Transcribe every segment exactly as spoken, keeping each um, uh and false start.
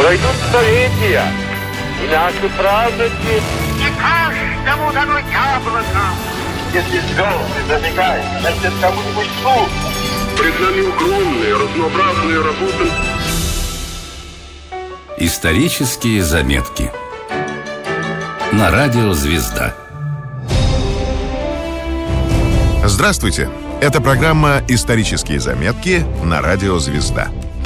Пройдут столетия, и наши праздники... Не каждому дано яблоко. Если звезды забегают, значит, кому-нибудь суд. Пред нами огромные, разнообразные работы. Исторические заметки на радио «Звезда». Здравствуйте! Это программа «Исторические заметки» на радио «Звезда».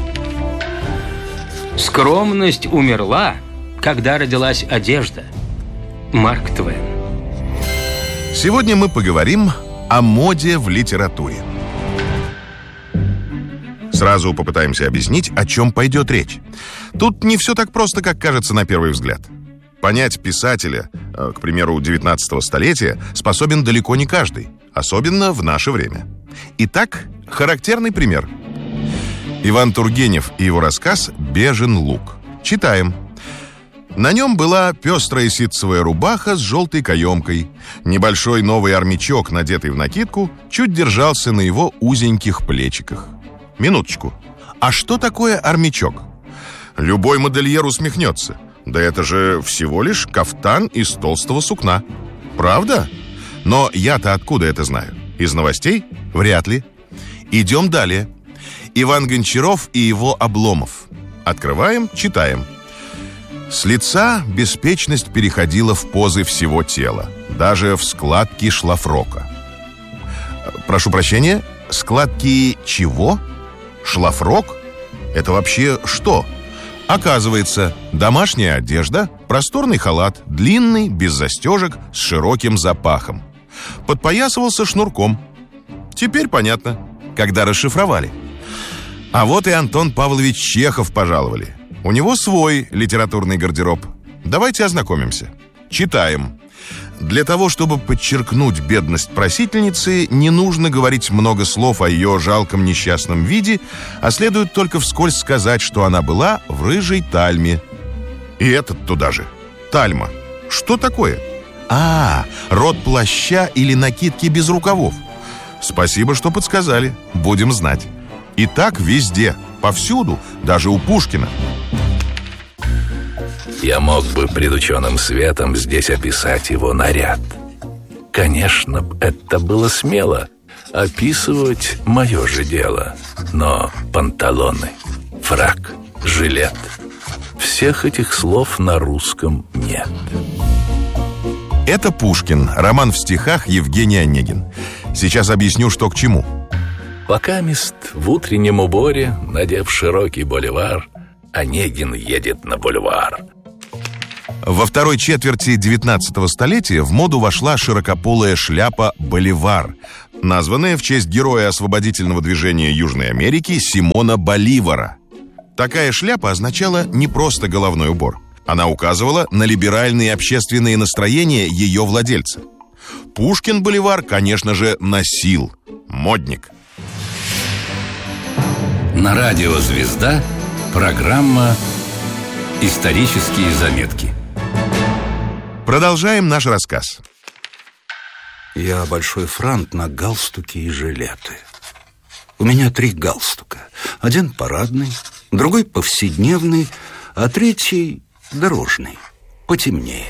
Скромность умерла, когда родилась одежда. Марк Твен. Сегодня мы поговорим о моде в литературе. Сразу попытаемся объяснить, о чем пойдет речь. Тут не все так просто, как кажется на первый взгляд. Понять писателя, к примеру, девятнадцатого столетия, способен далеко не каждый, особенно в наше время. Итак, характерный пример. Иван Тургенев и его рассказ «Бежен луг». Читаем. На нем была пестрая ситцевая рубаха с желтой каемкой. Небольшой новый армячок, надетый в накидку, чуть держался на его узеньких плечиках. Минуточку. А что такое армячок? Любой модельер усмехнется. Да это же всего лишь кафтан из толстого сукна. Правда? Но я-то откуда это знаю? Из новостей? Вряд ли. Идем далее. Иван Гончаров и его Обломов. Открываем, читаем. С лица беспечность переходила в позы всего тела, даже в складки шлафрока. Прошу прощения, складки чего? Шлафрок? Это вообще что? Оказывается, домашняя одежда, просторный халат, длинный, без застежек, с широким запахом. Подпоясывался шнурком. Теперь понятно, когда расшифровали. А вот и Антон Павлович Чехов пожаловали. У него свой литературный гардероб. Давайте ознакомимся. Читаем. Для того, чтобы подчеркнуть бедность просительницы, не нужно говорить много слов о ее жалком несчастном виде, а следует только вскользь сказать, что она была в рыжей тальме. И этот туда же. Тальма. Что такое? А, род плаща или накидки без рукавов. Спасибо, что подсказали. Будем знать. И так везде, повсюду, даже у Пушкина. Я мог бы пред ученым светом здесь описать его наряд. Конечно, это было смело. Описывать мое же дело. Но панталоны, фрак, жилет — всех этих слов на русском нет. Это Пушкин, роман в стихах Евгений Онегин. Сейчас объясню, что к чему. Покамест в утреннем уборе, надев широкий боливар, Онегин едет на бульвар. Во второй четверти девятнадцатого столетия в моду вошла широкополая шляпа «Боливар», названная в честь героя освободительного движения Южной Америки Симона Боливара. Такая шляпа означала не просто головной убор. Она указывала на либеральные общественные настроения ее владельца. Пушкин Боливар, конечно же, носил. Модник. На радио «Звезда» программа «Исторические заметки». Продолжаем наш рассказ. Я большой франт на галстуки и жилеты. У меня три галстука. Один парадный, другой повседневный, а третий дорожный, потемнее.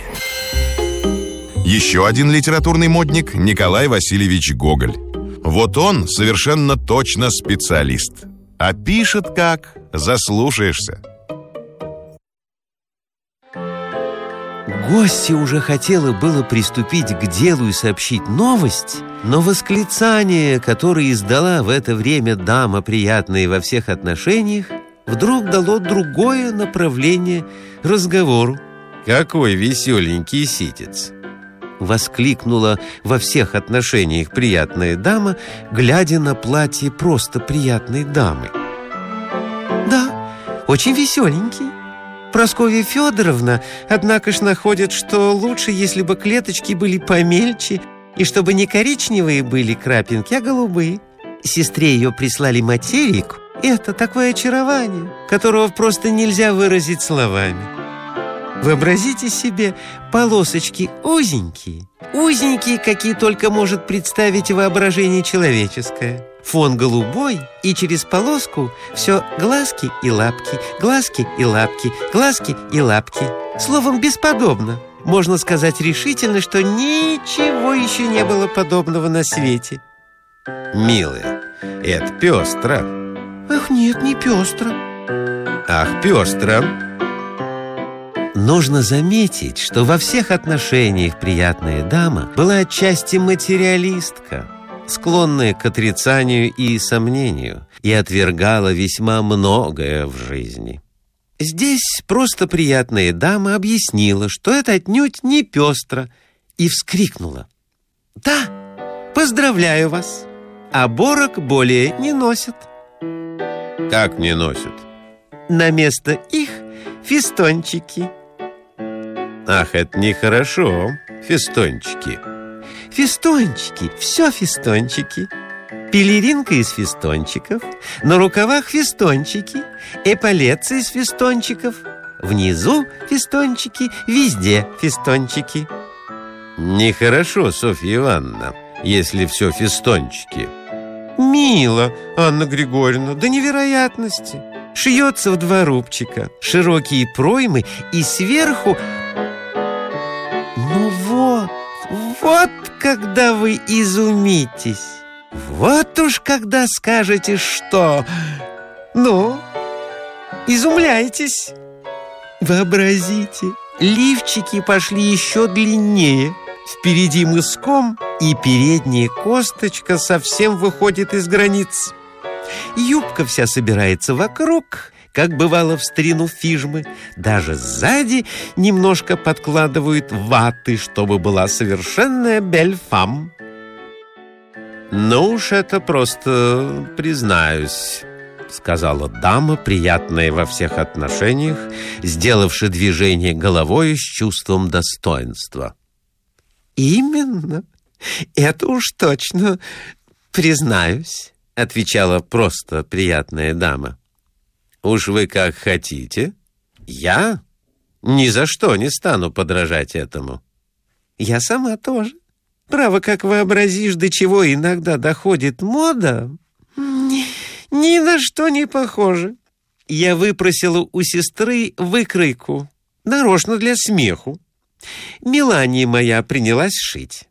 Еще один литературный модник — Николай Васильевич Гоголь. Вот он совершенно точно специалист. А пишет как, заслушаешься. Гостья уже хотела было приступить к делу и сообщить новость, но восклицание, которое издала в это время дама, приятная во всех отношениях, вдруг дало другое направление разговору. «Какой веселенький ситец!» — воскликнула во всех отношениях приятная дама, глядя на платье просто приятной дамы. «Да, очень веселенький. Прасковья Федоровна, однако ж, находит, что лучше, если бы клеточки были помельче, и чтобы не коричневые были крапинки, а голубые. Сестре ее прислали материку. Это такое очарование, которого просто нельзя выразить словами. Вообразите себе полосочки узенькие, узенькие, какие только может представить воображение человеческое. фон голубой, и через полоску все глазки и лапки, глазки и лапки, глазки и лапки. Словом, бесподобно. Можно сказать решительно, что ничего еще не было подобного на свете. Милая, это пестро. Ах, нет, не пестро. Ах, пестро. Нужно заметить, что во всех отношениях приятная дама была отчасти материалистка, склонная к отрицанию и сомнению, и отвергала весьма многое в жизни. Здесь просто приятная дама объяснила, что это отнюдь не пестро, и вскрикнула: «Да, поздравляю вас, оборок более не носят». Как не носят? На место их фестончики. Ах, это нехорошо, фестончики. Фестончики, все фестончики. Пелеринка из фестончиков, на рукавах фестончики, эполетцы из фестончиков, внизу фестончики, везде фестончики. Нехорошо, Софья Ивановна, если все фестончики. Мило, Анна Григорьевна, до невероятности. Шьется в два рубчика, широкие проймы, и сверху... Ну вот, вот когда вы изумитесь. Вот уж когда скажете, что... Ну, изумляйтесь. Вообразите, лифчики пошли еще длиннее. Впереди мыском, и передняя косточка совсем выходит из границ. Юбка вся собирается вокруг, как бывало в старину фижмы. Даже сзади немножко подкладывают ваты, чтобы была совершенная бельфам. Ну уж это просто, признаюсь, сказала дама, приятная во всех отношениях, сделавши движение головой с чувством достоинства. Именно, это уж точно, признаюсь, отвечала просто приятная дама. Уж вы как хотите. Я ни за что не стану подражать этому. Я сама тоже. Право, как вообразишь, до чего иногда доходит мода, ни на что не похоже. Я выпросила у сестры выкройку, нарочно для смеху. Мелания моя принялась шить.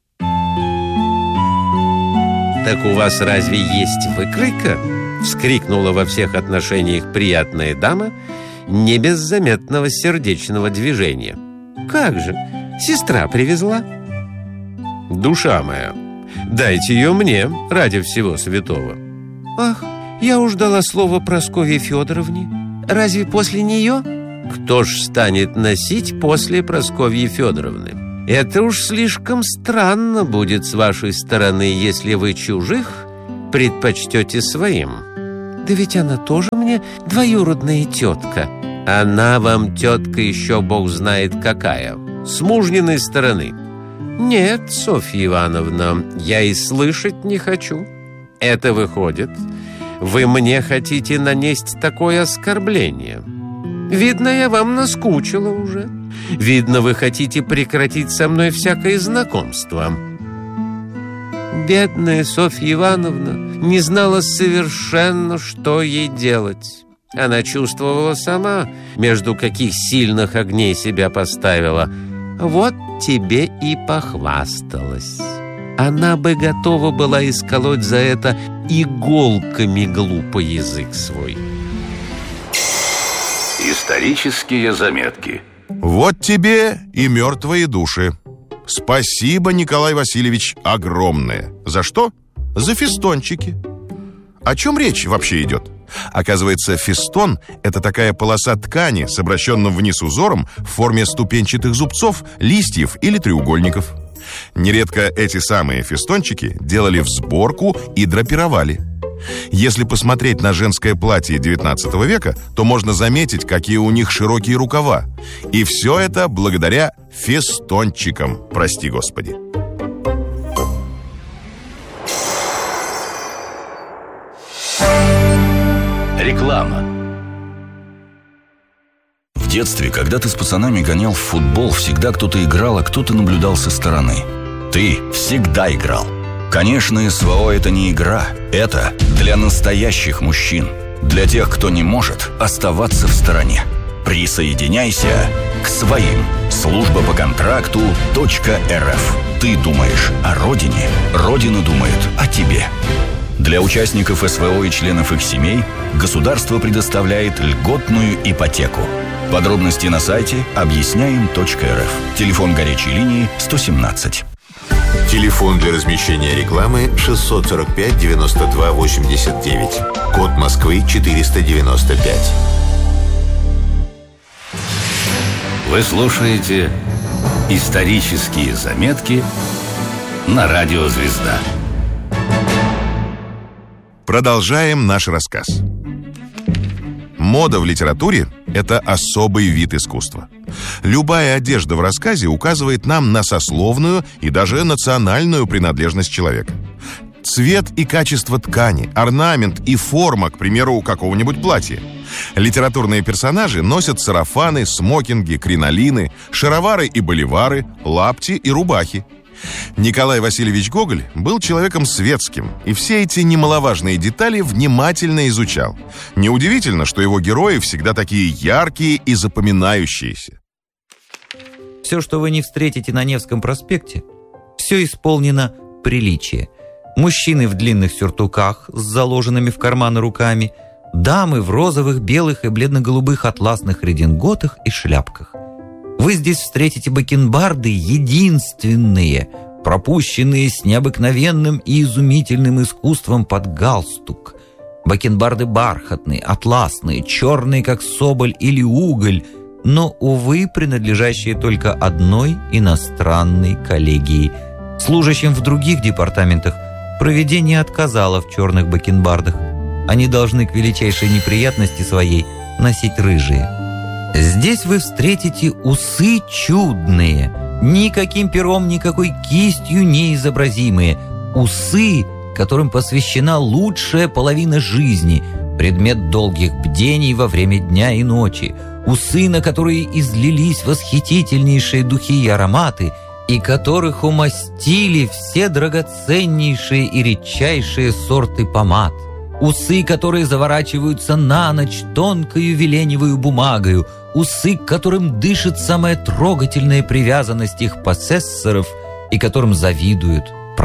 Так у вас разве есть выкройка? Вскрикнула во всех отношениях приятная дама, не без заметного сердечного движения. Как же, сестра привезла. Душа моя, дайте ее мне ради всего святого. Ах, я уж дала слово Прасковье Федоровне. Разве после нее? Кто ж станет носить после Прасковьи Федоровны? Это уж слишком странно будет с вашей стороны, если вы чужих предпочтете своим. Да ведь она тоже мне двоюродная тетка. Она вам тетка еще бог знает какая, с мужниной стороны. Нет, Софья Ивановна, я и слышать не хочу. Это выходит, вы мне хотите нанести такое оскорбление. Видно, я вам наскучила уже. Видно, вы хотите прекратить со мной всякое знакомство. Бедная Софья Ивановна не знала совершенно, что ей делать. Она чувствовала сама, между каких сильных огней себя поставила. Вот тебе и похвасталась. Она бы готова была исколоть за это иголками глупый язык свой. Исторические заметки. Вот тебе и мертвые души. Спасибо, Николай Васильевич, огромное. За что? За фестончики. О чем речь вообще идет? Оказывается, фестон – это такая полоса ткани с обращенным вниз узором в форме ступенчатых зубцов, листьев или треугольников. Нередко эти самые фестончики делали в сборку и драпировали. Если посмотреть на женское платье девятнадцатого века, то можно заметить, какие у них широкие рукава. И все это благодаря фестончикам, прости господи. Реклама. В детстве, когда ты с пацанами гонял в футбол, всегда кто-то играл, а кто-то наблюдал со стороны. Ты всегда играл. Конечно, СВО – это не игра. Это для настоящих мужчин. Для тех, кто не может оставаться в стороне. Присоединяйся к своим. Служба по контракту .рф. Ты думаешь о родине, Родина думает о тебе. Для участников СВО и членов их семей государство предоставляет льготную ипотеку. Подробности на сайте объясняем точка эр эф. Телефон горячей линии сто семнадцать. Телефон для размещения рекламы шестьсот сорок пять девяносто два восемьдесят девять. Код Москвы четыреста девяносто пять. Вы слушаете «Исторические заметки» на радио «Звезда». Продолжаем наш рассказ. Мода в литературе – это особый вид искусства. Любая одежда в рассказе указывает нам на сословную и даже национальную принадлежность человека. Цвет и качество ткани, орнамент и форма, к примеру, какого-нибудь платья. Литературные персонажи носят сарафаны, смокинги, кринолины, шаровары и боливары, лапти и рубахи. Николай Васильевич Гоголь был человеком светским, и все эти немаловажные детали внимательно изучал. Неудивительно, что его герои всегда такие яркие и запоминающиеся. Все, что вы не встретите на Невском проспекте, все исполнено приличие. Мужчины в длинных сюртуках с заложенными в карманы руками, дамы в розовых, белых и бледно-голубых атласных рединготах и шляпках. Вы здесь встретите бакенбарды единственные, пропущенные с необыкновенным и изумительным искусством под галстук. Бакенбарды бархатные, атласные, черные, как соболь или уголь, но, увы, принадлежащие только одной иностранной коллегии. Служащим в других департаментах провидение отказало в черных бакенбардах. Они должны к величайшей неприятности своей носить рыжие. Здесь вы встретите усы чудные, никаким пером, никакой кистью неизобразимые. Усы, которым посвящена лучшая половина жизни, предмет долгих бдений во время дня и ночи. Усы, на которые излились восхитительнейшие духи и ароматы, и которых умастили все драгоценнейшие и редчайшие сорты помад. Усы, которые заворачиваются на ночь тонкою веленевою бумагою, усы, к которым дышит самая трогательная привязанность их посессоров и которым завидуют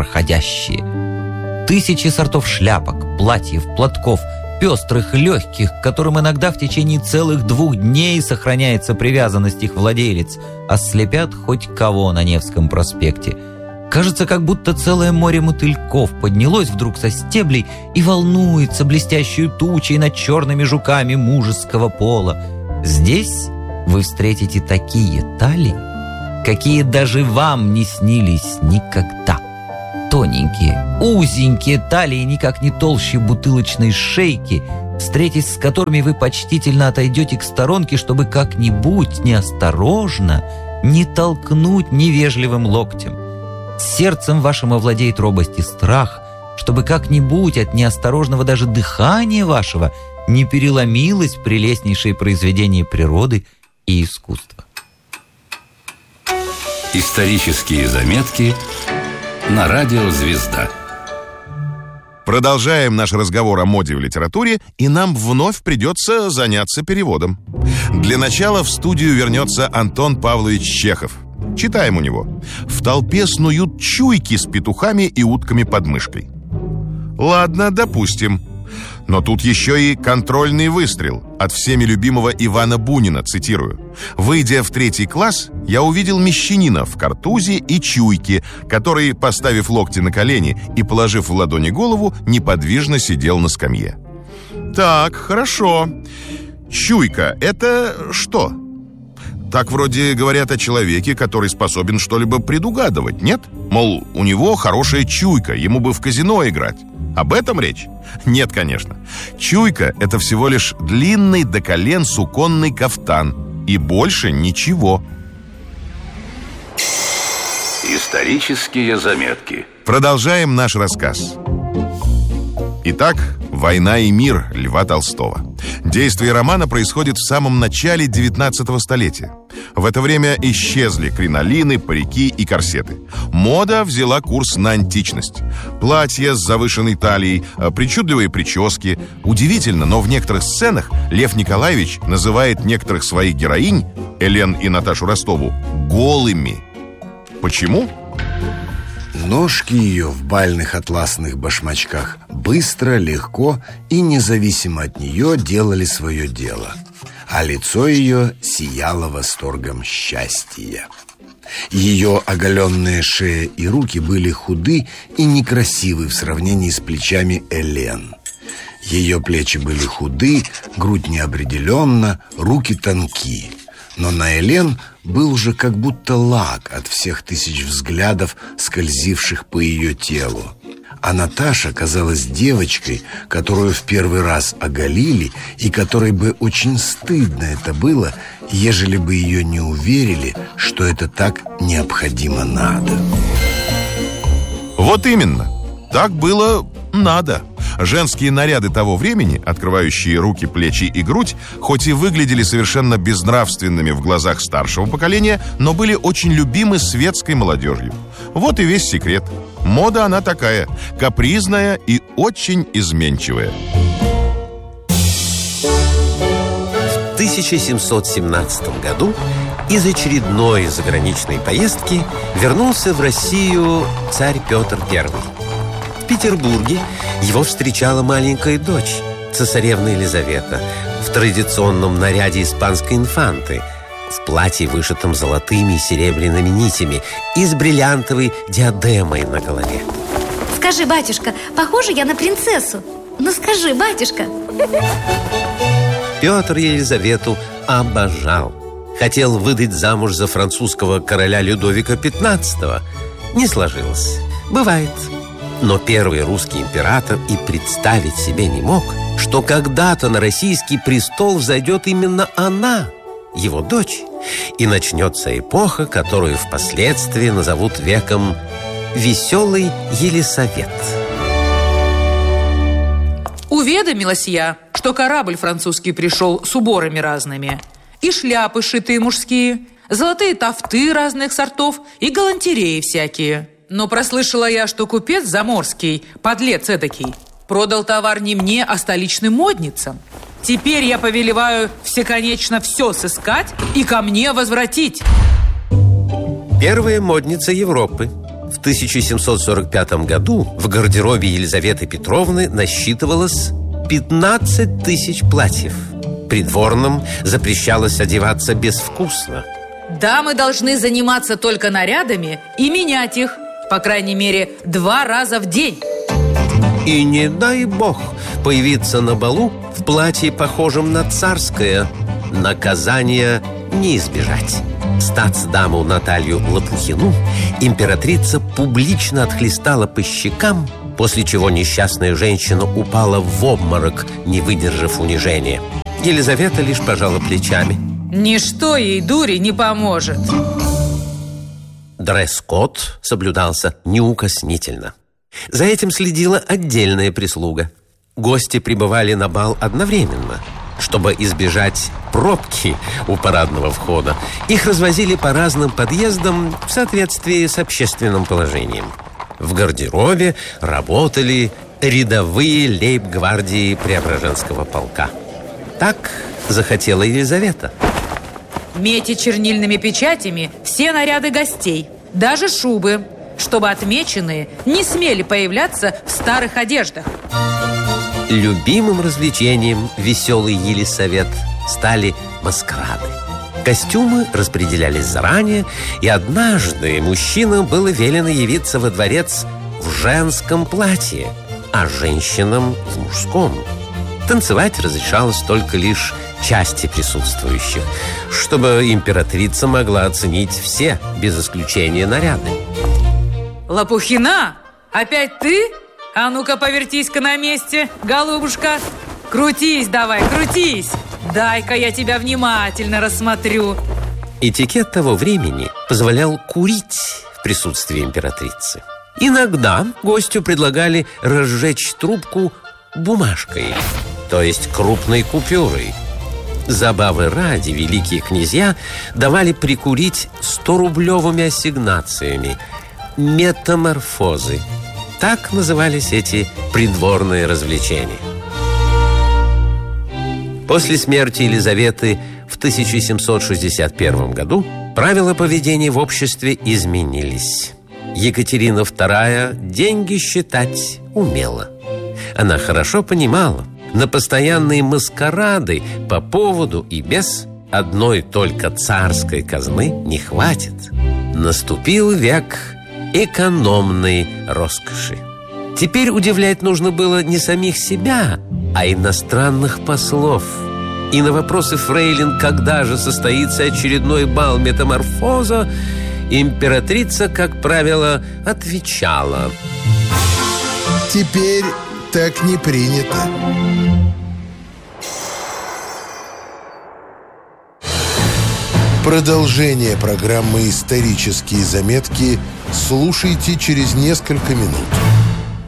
проходящие. Тысячи сортов шляпок, платьев, платков, пестрых, легких, к которым иногда в течение целых двух дней сохраняется привязанность их владелец, ослепят хоть кого на Невском проспекте. Кажется, как будто целое море мотыльков поднялось вдруг со стеблей и волнуется блестящей тучей над черными жуками мужеского пола. Здесь вы встретите такие талии, какие даже вам не снились никогда. Тоненькие, узенькие талии, никак не толще бутылочной шейки, встретясь с которыми вы почтительно отойдете к сторонке, чтобы как-нибудь неосторожно не толкнуть невежливым локтем. Сердцем вашим овладеет робость и страх, чтобы как-нибудь от неосторожного даже дыхания вашего не переломилось прелестнейшее произведение природы и искусства. Исторические заметки на радио «Звезда». Продолжаем наш разговор о моде в литературе, и нам вновь придется заняться переводом. Для начала в студию вернется Антон Павлович Чехов. Читаем у него. «В толпе снуют чуйки с петухами и утками под мышкой». Ладно, допустим. Но тут еще и контрольный выстрел от всеми любимого Ивана Бунина, цитирую. «Выйдя в третий класс, я увидел мещанина в картузе и чуйке, который, поставив локти на колени и положив в ладони голову, неподвижно сидел на скамье». Так, хорошо. Чуйка — это что? Так вроде говорят о человеке, который способен что-либо предугадывать, нет? Мол, у него хорошая чуйка, ему бы в казино играть. Об этом речь? Нет, конечно. Чуйка — это всего лишь длинный до колен суконный кафтан. И больше ничего. Исторические заметки. Продолжаем наш рассказ. Итак, «Война и мир» Льва Толстого. Действие романа происходит в самом начале девятнадцатого столетия. В это время исчезли кринолины, парики и корсеты. Мода взяла курс на античность. Платья с завышенной талией, причудливые прически. Удивительно, но в некоторых сценах Лев Николаевич называет некоторых своих героинь, Элен и Наташу Ростову, голыми. Почему? Ножки ее в бальных атласных башмачках быстро, легко и независимо от нее делали свое дело, а лицо ее сияло восторгом счастья. Ее оголенные шея и руки были худы и некрасивы в сравнении с плечами Элен. Ее плечи были худы, грудь неопределенна, руки тонки. Но на Элен был уже как будто лак от всех тысяч взглядов, скользивших по ее телу. А Наташа казалась девочкой, которую в первый раз оголили, и которой бы очень стыдно это было, ежели бы ее не уверили, что это так необходимо надо. Вот именно. Так было надо. Женские наряды того времени, открывающие руки, плечи и грудь, хоть и выглядели совершенно безнравственными в глазах старшего поколения, но были очень любимы светской молодежью. Вот и весь секрет. Мода она такая, капризная и очень изменчивая. В тысяча семьсот семнадцатом году из очередной заграничной поездки вернулся в Россию царь Петр Первый. В Петербурге его встречала маленькая дочь, цесаревна Елизавета, в традиционном наряде испанской инфанты, в платье, вышитом золотыми и серебряными нитями и с бриллиантовой диадемой на голове. Скажи, батюшка, похожа я на принцессу? Ну скажи, батюшка. Петр Елизавету обожал. Хотел выдать замуж за французского короля Людовика пятнадцатого. Не сложилось. Бывает. Но первый русский император и представить себе не мог, что когда-то на российский престол взойдет именно она, его дочь, и начнется эпоха, которую впоследствии назовут веком «Веселый Елисавет». Уведомилась я, что корабль французский пришел с уборами разными, и шляпы шитые мужские, золотые тафты разных сортов и галантереи всякие. Но прослышала я, что купец заморский, подлец эдакий, продал товар не мне, а столичным модницам. Теперь я повелеваю всеконечно все сыскать и ко мне возвратить. Первая модница Европы. В тысяча семьсот сорок пятом году в гардеробе Елизаветы Петровны насчитывалось пятнадцать тысяч платьев. Придворным запрещалось одеваться безвкусно. Дамы должны заниматься только нарядами и менять их, по крайней мере, два раза в день. И не дай бог появиться на балу в платье, похожем на царское. Наказания не избежать. Статсдаму Наталью Лопухину императрица публично отхлестала по щекам, после чего несчастная женщина упала в обморок, не выдержав унижения. Елизавета лишь пожала плечами. Ничто ей, дури, не поможет. Дресс-код соблюдался неукоснительно. За этим следила отдельная прислуга. Гости прибывали на бал одновременно. Чтобы избежать пробки у парадного входа, их развозили по разным подъездам в соответствии с общественным положением. В гардеробе работали рядовые лейб-гвардии Преображенского полка. Так захотела Елизавета. Мети чернильными печатями все наряды гостей, даже шубы, чтобы отмеченные не смели появляться в старых одеждах. Любимым развлечением веселый Елисавет стали маскарады. Костюмы распределялись заранее, и однажды мужчинам было велено явиться во дворец в женском платье, а женщинам в мужском. Танцевать разрешалось только лишь части присутствующих, чтобы императрица могла оценить все, без исключения, наряды. Лопухина, опять ты? А ну-ка, повертись-ка на месте, голубушка. Крутись давай, крутись. Дай-ка я тебя внимательно рассмотрю. Этикет того времени позволял курить в присутствии императрицы. Иногда гостю предлагали разжечь трубку бумажкой, то есть крупной купюрой. Забавы ради великие князья давали прикурить сторублевыми ассигнациями. Метаморфозы. Так назывались эти придворные развлечения. После смерти Елизаветы в тысяча семьсот шестьдесят первом году правила поведения в обществе изменились. Екатерина вторая деньги считать умела. Она хорошо понимала, на постоянные маскарады по поводу и без одной только царской казны не хватит. Наступил век экономной роскоши. Теперь удивлять нужно было не самих себя, а иностранных послов. И на вопросы фрейлин, когда же состоится очередной бал метаморфоза, императрица, как правило, отвечала: «Теперь так не принято». Продолжение программы «Исторические заметки» слушайте через несколько минут.